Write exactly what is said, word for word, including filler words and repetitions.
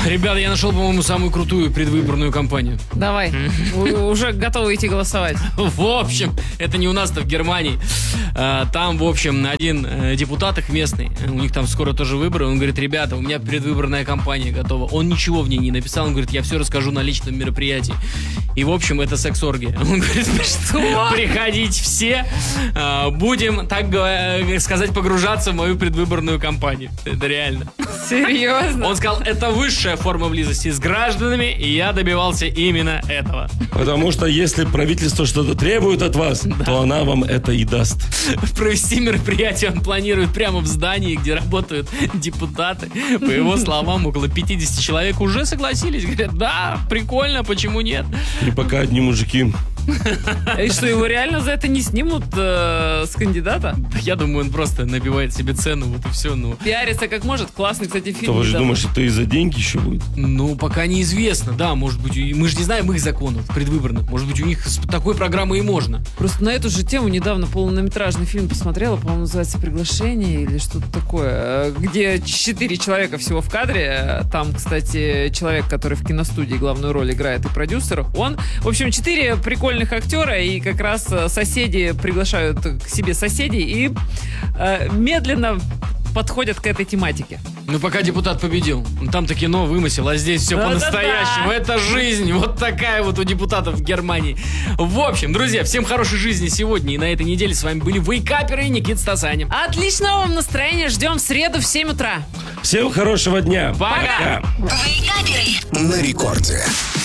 Ребята, я нашел, по-моему, самую крутую предвыборную кампанию. Давай, уже готовы идти голосовать. В общем, это не у нас-то в Германии. Там, в общем, один депутат их местный, у них там скоро тоже выборы, он говорит: ребята, у меня предвыборная кампания готова. Он ничего в ней не написал, он говорит: я все расскажу на личном мероприятии. И, в общем, это секс-оргия. Он говорит: что? Приходите все, будем, так сказать, погружаться в мою предвыборную кампанию. Это реально. Серьезно? Он сказал: это высшая форма близости с гражданами, и я добивался именно этого. Потому что если правительство что-то требует от вас, да, то она вам это и даст. Провести мероприятие он планирует прямо в здании, где работают депутаты. По его словам, около пятьдесят человек уже согласились. Говорят: да, прикольно, почему нет? И пока одни мужики. И что, его реально за это не снимут э, с кандидата? Я думаю, он просто набивает себе цену, вот и все. Ну. Пиарится как может. Классный, кстати, фильм. Ты же думаешь, это и за деньги еще будет? Ну, пока неизвестно. Да, может быть, мы же не знаем их законов предвыборных. Может быть, у них с такой программой и можно. Просто на эту же тему недавно полнометражный фильм посмотрела, по-моему, называется «Приглашение» или что-то такое, где четыре человека всего в кадре. Там, кстати, человек, который в киностудии главную роль играет, и продюсер, он. В общем, четыре прикольных актера, и как раз соседи приглашают к себе соседей и э, медленно подходят к этой тематике. Ну, пока депутат победил. Там-то кино вымысел, а здесь все да, по-настоящему. Да, да. Это жизнь. Вот такая вот у депутатов в Германии. В общем, друзья, всем хорошей жизни сегодня и на этой неделе. С вами были вейкаперы и Никита Стасанин. Отличного вам настроения. Ждем в среду в семь утра. Всем хорошего дня. Пока. Вейкаперы на рекорде.